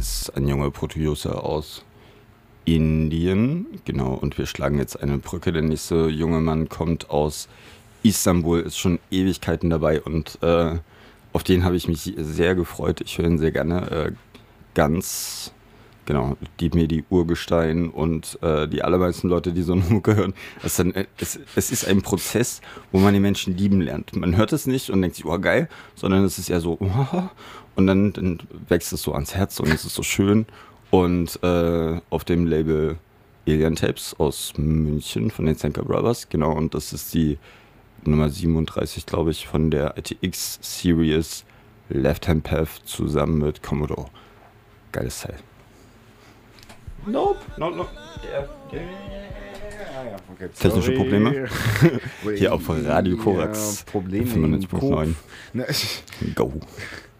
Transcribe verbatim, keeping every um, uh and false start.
ist ein junger Producer aus Indien, genau, und wir schlagen jetzt eine Brücke. Der nächste junge Mann kommt aus Istanbul, ist schon Ewigkeiten dabei und äh, auf den habe ich mich sehr gefreut. Ich höre ihn sehr gerne. Äh, ganz, genau, die mir die Urgestein und äh, die allermeisten Leute, die so eine Mucke hören. Das ist dann, äh, es, es ist ein Prozess, wo man die Menschen lieben lernt. Man hört es nicht und denkt sich, oh geil, sondern es ist eher so, oh, und dann, dann wächst es so ans Herz und es ist so schön. Und äh, auf dem Label Alien Tapes aus München von den Zenker Brothers, genau, und das ist die Nummer siebenunddreißig, glaube ich, von der I T X-Series Left Hand Path zusammen mit Commodore. Geiles Teil. Nope, nope, nope. Der, der. Okay, technische Probleme. Hier auf Radio Korax. Ja, Probleme fünfundneunzig Komma neun. Ne, Go.